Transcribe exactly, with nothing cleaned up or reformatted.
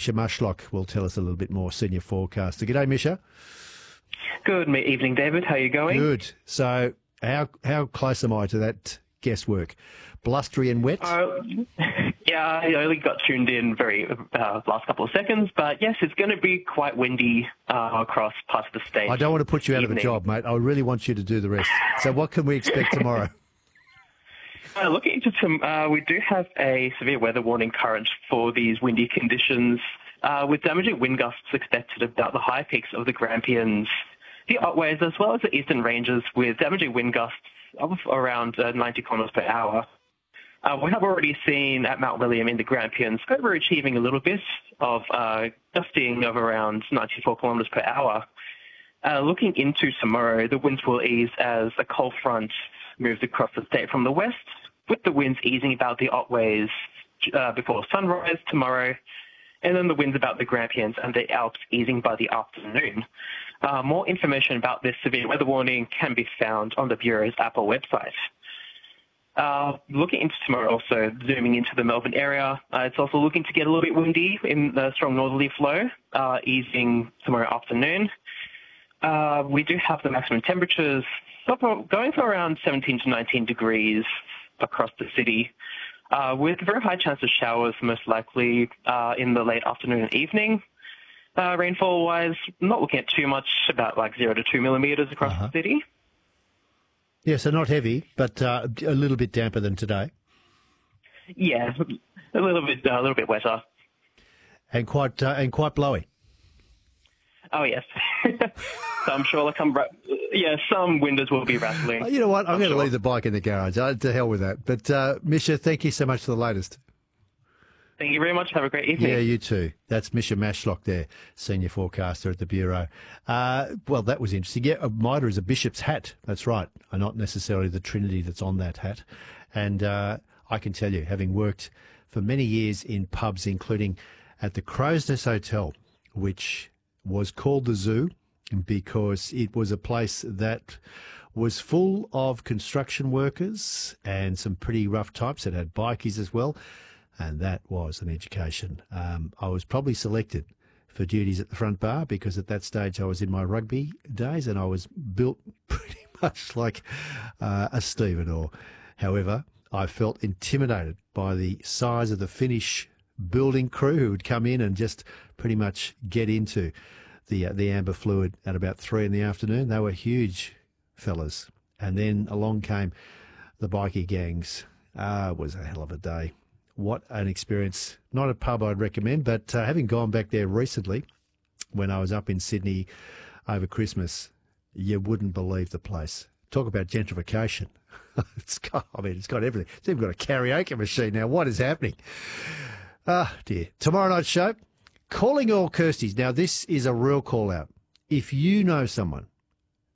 Misha Mushlock will tell us a little bit more, senior forecaster. G'day, Misha. Good evening, David. How are you going? Good. So how how close am I to that guesswork? Blustery and wet? Uh, yeah, I only got tuned in very uh, last couple of seconds, but yes, it's going to be quite windy uh, across parts of the state. I don't want to put you out evening. of a job, mate. I really want you to do the rest. So what can we expect tomorrow? Uh, looking into tom- uh, we do have a severe weather warning current for these windy conditions, uh, with damaging wind gusts expected about the high peaks of the Grampians, the Otways, as well as the eastern ranges, with damaging wind gusts of around uh, ninety kilometres per hour. Uh, we have already seen at Mount William in the Grampians overachieving a little bit of uh, gusting of around ninety-four kilometres per hour. Uh, looking into tomorrow, the winds will ease as a cold front moves across the state from the west, with the winds easing about the Otways uh, before sunrise tomorrow, and then the winds about the Grampians and the Alps easing by the afternoon. Uh, more information about this severe weather warning can be found on the Bureau's Apple website. Uh, looking into tomorrow also, zooming into the Melbourne area, uh, it's also looking to get a little bit windy in the strong northerly flow, uh, easing tomorrow afternoon. Uh, we do have the maximum temperatures going for around seventeen to nineteen degrees across the city, uh, with a very high chance of showers most likely uh, in the late afternoon and evening. Uh, rainfall-wise, not looking at too much, about like zero to two millimetres across uh-huh. the city. Yeah, so not heavy, but uh, a little bit damper than today. Yeah, a little bit, uh, a little bit wetter, and quite uh, and quite blowy. Oh yes, some sure like I'm. Yeah, some windows will be rattling. You know what? I'm, I'm going to sure. leave the bike in the garage. Uh, to hell with that. But uh, Misha, thank you so much for the latest. Thank you very much. Have a great evening. Yeah, you too. That's Misha Mushlock there, senior forecaster at the Bureau. Uh, well, that was interesting. Yeah, a mitre is a bishop's hat. That's right. And not necessarily the Trinity that's on that hat. And uh, I can tell you, having worked for many years in pubs, including at the Crow's Nest Hotel, which was called the Zoo because it was a place that was full of construction workers and some pretty rough types that had bikies as well. And that was an education. Um, I was probably selected for duties at the front bar because at that stage I was in my rugby days and I was built pretty much like uh, a stevedore. However, I felt intimidated by the size of the Finnish building crew who would come in and just pretty much get into the uh, the amber fluid at about three in the afternoon. They were huge fellas. And then along came the bikie gangs. Ah, it was a hell of a day. What an experience. Not a pub I'd recommend, but uh, having gone back there recently when I was up in Sydney over Christmas, you wouldn't believe the place. Talk about gentrification. It's got, I mean, it's got everything. It's even got a karaoke machine now. What is happening? Ah, dear. Tomorrow night's show, calling all Kirsties. Now, this is a real call out. If you know someone